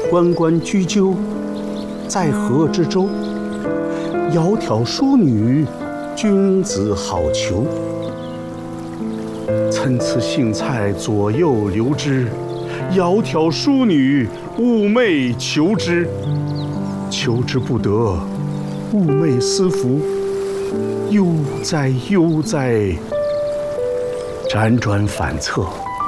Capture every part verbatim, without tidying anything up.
关关雎鸠，在河之洲。窈窕淑女，君子好逑。参差荇菜，左右流之。窈窕淑女，寤寐求之。求之不得，寤寐思服。悠哉悠哉，辗转反侧。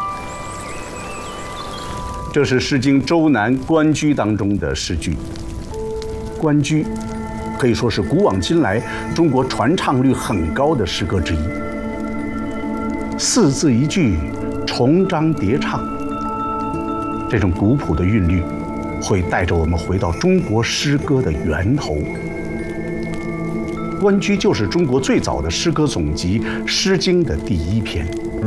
这是《诗经·周南·关雎》当中的诗句。关雎可以说是古往今来中国传唱率很高的诗歌之一。四字一句，重章叠唱，这种古朴的韵律会带着我们回到中国诗歌的源头。关雎就是中国最早的诗歌总集《诗经》的第一篇。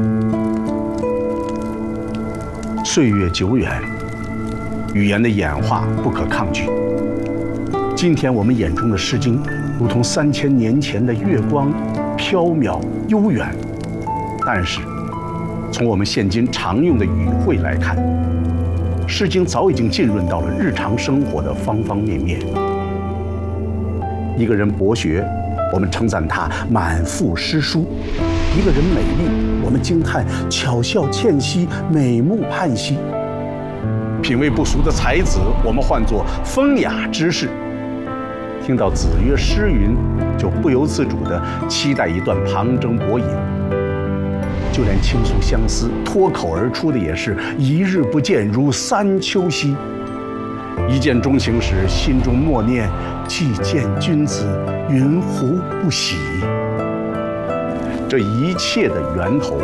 岁月久远，语言的演化不可抗拒。今天我们眼中的《诗经》，如同三千年前的月光，缥缈悠远。但是，从我们现今常用的语汇来看，《诗经》早已经浸润到了日常生活的方方面面。一个人博学，我们称赞他满腹诗书；一个人美丽，我们惊叹巧笑倩兮，美目盼兮。品味不俗的才子，我们唤作风雅之士。听到子曰诗云，就不由自主地期待一段旁征博引。就连倾诉相思，脱口而出的也是一日不见，如三秋兮。一见钟情时，心中默念既见君子，云胡不喜。这一切的源头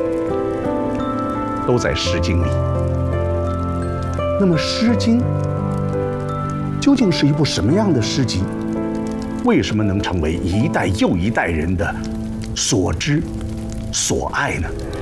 都在《诗经》里。那么，《诗经》究竟是一部什么样的诗集？为什么能成为一代又一代人的所知、所爱呢？